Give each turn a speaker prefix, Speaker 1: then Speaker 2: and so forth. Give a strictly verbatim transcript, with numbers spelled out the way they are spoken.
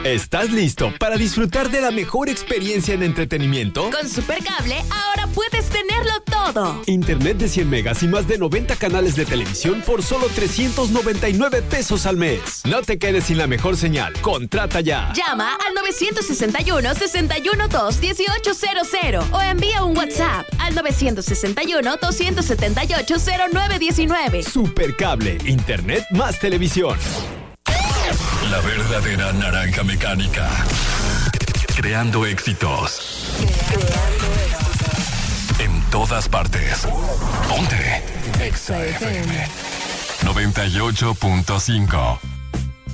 Speaker 1: ¿Estás listo para disfrutar de la mejor experiencia en entretenimiento?
Speaker 2: Con Supercable ahora puedes tenerlo todo.
Speaker 1: Internet de cien megas y más de noventa canales de televisión por solo trescientos noventa y nueve pesos al mes. No te quedes sin la mejor señal. Contrata ya.
Speaker 2: Llama al nueve seis uno, seis uno dos, uno ocho cero cero o envía un WhatsApp al nueve seis uno, dos siete ocho, cero nueve uno nueve.
Speaker 1: Supercable, Internet más televisión.
Speaker 3: La verdadera naranja mecánica. Creando éxitos. Creando éxitos. En todas partes. Ponte. Exa F M noventa y ocho punto cinco.